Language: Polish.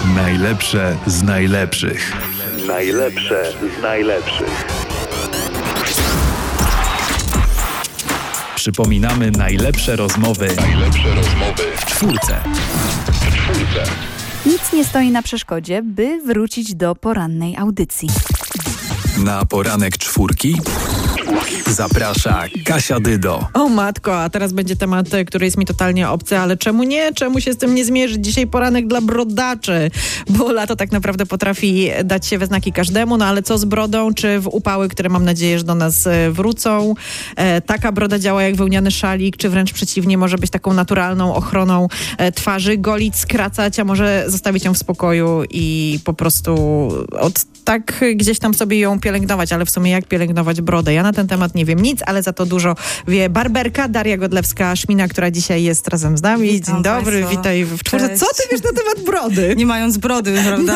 Najlepsze z najlepszych. Najlepsze z najlepszych. Przypominamy najlepsze rozmowy. W czwórce. Nic nie stoi na przeszkodzie, by wrócić do porannej audycji. Na poranek czwórki zaprasza Kasia Dydo. O matko, a teraz będzie temat, który jest mi totalnie obcy, ale czemu nie? Czemu się z tym nie zmierzyć? Dzisiaj poranek dla brodaczy, bo lato tak naprawdę potrafi dać się we znaki każdemu, no ale co z brodą? Czy w upały, które mam nadzieję, że do nas wrócą? Taka broda działa jak wełniany szalik, czy wręcz przeciwnie, może być taką naturalną ochroną twarzy, golić, skracać, a może zostawić ją w spokoju i po prostu tak gdzieś tam sobie ją pielęgnować, ale w sumie jak pielęgnować brodę? Ja na ten temat nie wiem nic, ale za to dużo wie barberka Daria Godlewska-Szmina, która dzisiaj jest razem z nami. Witam Dzień dobry, Państwa. witaj w czwórce. Cześć. Co ty wiesz na temat brody? Nie mając brody, prawda?